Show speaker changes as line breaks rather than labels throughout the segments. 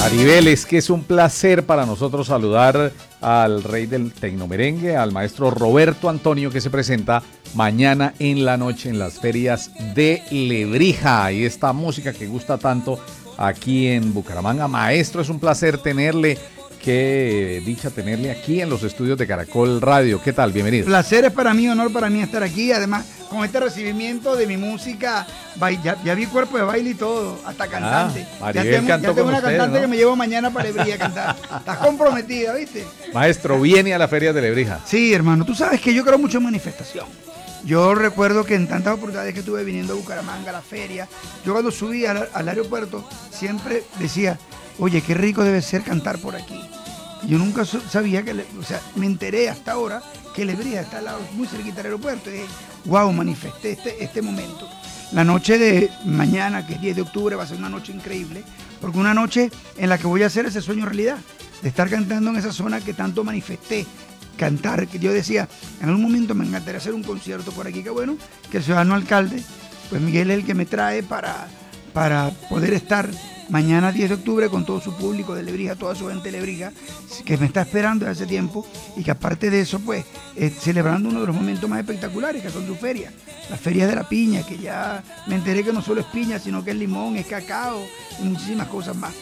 Maribel, es que es un placer para nosotros saludar al rey del tecnomerengue, al maestro Roberto Antonio, que se presenta mañana en la noche en las ferias de Lebrija. Y esta música que gusta tanto aquí en Bucaramanga. Maestro, es un placer tenerle. Qué dicha tenerle aquí en los estudios de Caracol Radio. ¿Qué tal? Bienvenido.
Placer es para mí, honor para mí estar aquí. Además, con este recibimiento de mi música, ya vi cuerpo de baile y todo, hasta cantante.
Maribel cantó
ya tengo una
usted,
cantante, ¿no? Que me llevo mañana para Lebrija a cantar. Estás comprometida, ¿viste?
Maestro, ¿viene a la feria de Lebrija?
Sí, hermano. Tú sabes que yo creo mucho en manifestación. Yo recuerdo que en tantas oportunidades que estuve viniendo a Bucaramanga, a la feria, yo cuando subí al aeropuerto, siempre decía, oye, qué rico debe ser cantar por aquí. Yo nunca sabía que, me enteré hasta ahora que Lebrija está al lado, muy cerquita del aeropuerto. Y wow, manifesté este momento. La noche de mañana, que es 10 de octubre, va a ser una noche increíble, porque una noche en la que voy a hacer ese sueño realidad, de estar cantando en esa zona que tanto manifesté. Cantar, que yo decía, en algún momento me encantaría hacer un concierto por aquí. Qué bueno que el ciudadano alcalde, pues Miguel es el que me trae para poder estar mañana 10 de octubre con todo su público de Lebrija, toda su gente de Lebrija, que me está esperando desde hace tiempo, y que aparte de eso, pues, celebrando uno de los momentos más espectaculares, que son sus ferias, las ferias de la piña, que ya me enteré que no solo es piña, sino que es limón, es cacao, y muchísimas cosas más.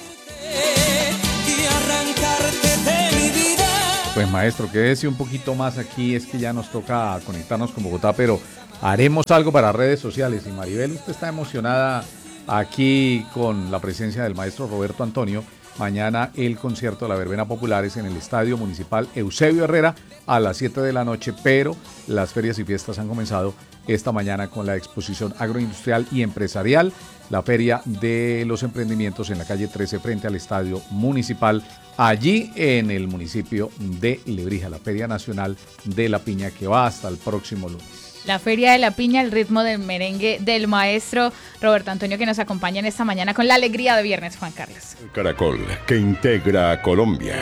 Y arrancarte de mi vida.
Pues maestro, quédese un poquito más aquí, es que ya nos toca conectarnos con Bogotá, pero haremos algo para redes sociales. Y Maribel, usted está emocionada aquí con la presencia del maestro Roberto Antonio. Mañana el concierto de la Verbena Popular es en el Estadio Municipal Eusebio Herrera a las 7 de la noche, pero las ferias y fiestas han comenzado esta mañana con la exposición agroindustrial y empresarial, la Feria de los Emprendimientos en la calle 13 frente al Estadio Municipal, allí en el municipio de Lebrija, la Feria Nacional de la Piña, que va hasta el próximo lunes.
La Feria de la Piña, el ritmo del merengue del maestro Roberto Antonio, que nos acompaña en esta mañana con la alegría de viernes, Juan Carlos.
Caracol, que integra a Colombia.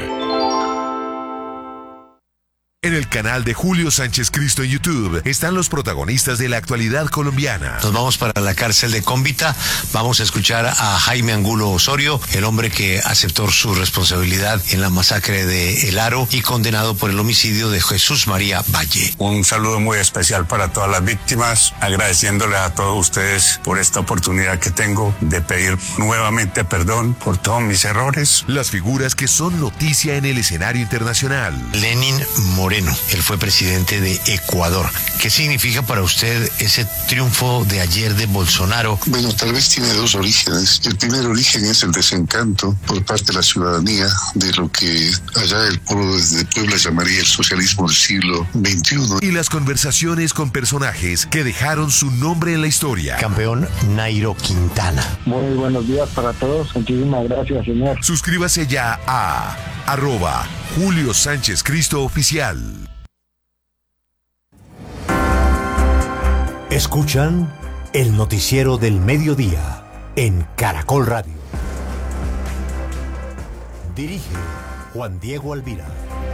En el canal de Julio Sánchez Cristo en YouTube están los protagonistas de la actualidad colombiana.
Nos vamos para la cárcel de Cómbita, vamos a escuchar a Jaime Angulo Osorio, el hombre que aceptó su responsabilidad en la masacre de El Aro y condenado por el homicidio de Jesús María Valle.
Un saludo muy especial para todas las víctimas, agradeciéndoles a todos ustedes por esta oportunidad que tengo de pedir nuevamente perdón por todos mis errores.
Las figuras que son noticia en el escenario internacional.
Lenín Moreno, él fue presidente de Ecuador. ¿Qué significa para usted ese triunfo de ayer de Bolsonaro?
Bueno, tal vez tiene dos orígenes. El primer origen es el desencanto por parte de la ciudadanía de lo que allá el pueblo de Puebla llamaría el socialismo del siglo XXI.
Y las conversaciones con personajes que dejaron su nombre en la historia.
Campeón Nairo Quintana.
Muy buenos días para todos. Muchísimas gracias, señor.
Suscríbase ya a @Julio Sánchez Cristo Oficial.
Escuchan el noticiero del mediodía en Caracol Radio. Dirige Juan Diego Alvira.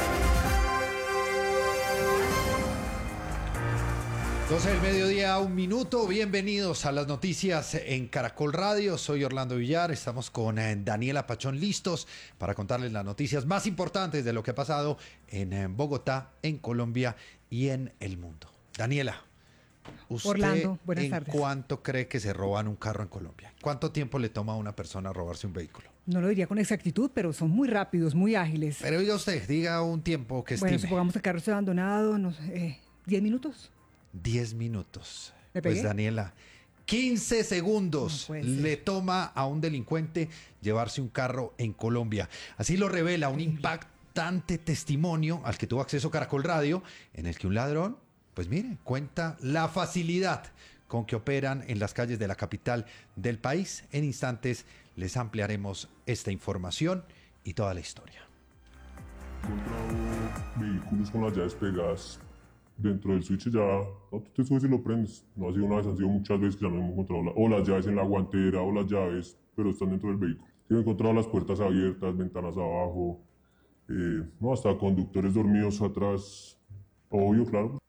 12 del mediodía, 1 minuto. Bienvenidos a las noticias en Caracol Radio. Soy Orlando Villar. Estamos con Daniela Pachón listos para contarles las noticias más importantes de lo que ha pasado en Bogotá, en Colombia y en el mundo. Daniela, ¿usted
Orlando, buenas tardes.
¿Cuánto cree que se roban un carro en Colombia? ¿Cuánto tiempo le toma a una persona robarse un vehículo?
No lo diría con exactitud, pero son muy rápidos, muy ágiles.
Pero diga usted, diga un tiempo que estime.
Bueno, supongamos que el carro está abandonado, no sé, 10 minutos.
10 minutos.
¿Le pegué?
Pues Daniela, 15 segundos le toma a un delincuente llevarse un carro en Colombia. Así lo revela un impactante testimonio al que tuvo acceso Caracol Radio, en el que un ladrón, pues mire, cuenta la facilidad con que operan en las calles de la capital del país. En instantes les ampliaremos esta información y toda la historia.
Encontrado vehículos con las llaves pegadas dentro del switch. Ya no te subes y lo prendes. No ha sido una vez, han sido muchas veces que ya no hemos encontrado o las llaves en la guantera o las llaves, pero están dentro del vehículo. He encontrado las puertas abiertas, ventanas abajo, no, hasta conductores dormidos atrás. Obvio, claro.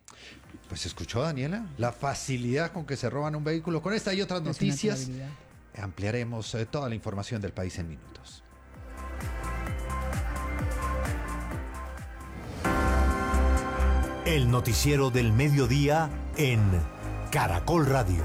Pues escuchó, Daniela, la facilidad con que se roban un vehículo. Con esta y otras noticias ampliaremos toda la información del país en minutos.
El noticiero del mediodía en Caracol Radio.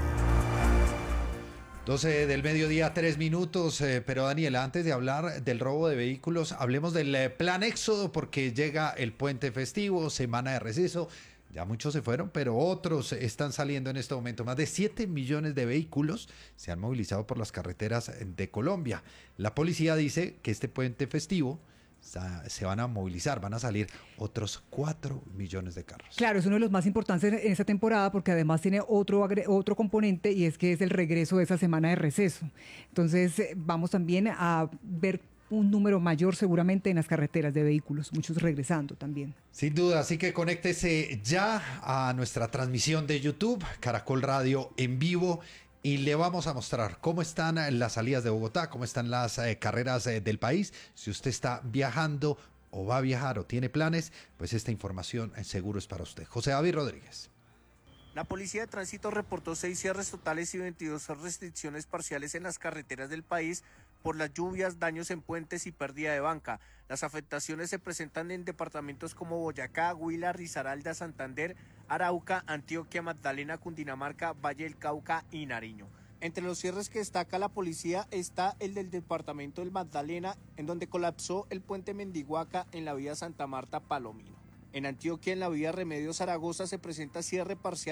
12 del mediodía, 3 minutos. Pero Daniela, antes de hablar del robo de vehículos, hablemos del plan Éxodo, porque llega el puente festivo, semana de receso. Ya muchos se fueron, pero otros están saliendo en este momento. Más de 7 millones de vehículos se han movilizado por las carreteras de Colombia. La policía dice que este puente festivo se van a movilizar, van a salir otros 4 millones de carros.
Claro, es uno de los más importantes en esta temporada porque además tiene otro componente, y es que es el regreso de esa semana de receso. Entonces vamos también a ver un número mayor seguramente en las carreteras de vehículos, muchos regresando también.
Sin duda, así que conéctese ya a nuestra transmisión de YouTube, Caracol Radio en vivo, y le vamos a mostrar cómo están las salidas de Bogotá, cómo están las carreras del país. Si usted está viajando o va a viajar o tiene planes, pues esta información seguro es para usted. José David Rodríguez.
La Policía de Tránsito reportó 6 cierres totales y 22 restricciones parciales en las carreteras del país por las lluvias, daños en puentes y pérdida de banca. Las afectaciones se presentan en departamentos como Boyacá, Huila, Risaralda, Santander, Arauca, Antioquia, Magdalena, Cundinamarca, Valle del Cauca y Nariño. Entre los cierres que destaca la policía está el del departamento del Magdalena, en donde colapsó el puente Mendiguaca en la vía Santa Marta-Palomino. En Antioquia, en la vía Remedios Zaragoza, se presenta cierre parcial